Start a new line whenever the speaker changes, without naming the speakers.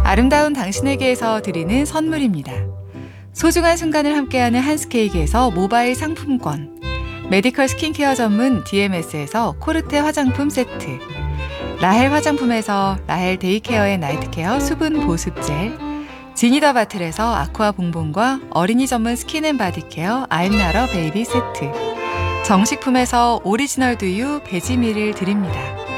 아름다운 당신에게에서 드리는 선물입니다. 소중한 순간을 함께하는 한스케이크에서 모바일 상품권, 메디컬 스킨케어 전문 DMS에서 코르테 화장품 세트, 라헬 화장품에서 라헬 데이케어의 나이트케어 수분 보습젤, 지니더 바틀에서 아쿠아 봉봉과 어린이 전문 스킨앤바디케어 아임나러 베이비 세트, 정식품에서 오리지널 두유 베지밀을 드립니다.